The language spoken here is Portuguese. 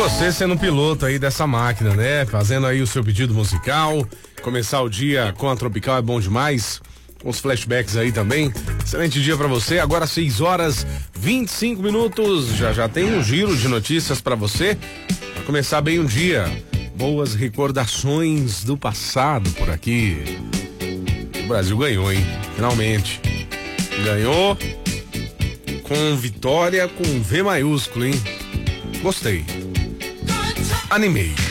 você sendo piloto aí dessa máquina, né? Fazendo aí o seu pedido musical. Começar o dia com a Tropical é bom demais. Uns flashbacks aí também. Excelente dia pra você. Agora 6h25. Já tem um giro de notícias pra você. Pra começar bem um dia. Boas recordações do passado por aqui. O Brasil ganhou, hein? Finalmente. Ganhou com vitória com V maiúsculo, hein? Gostei. Animei.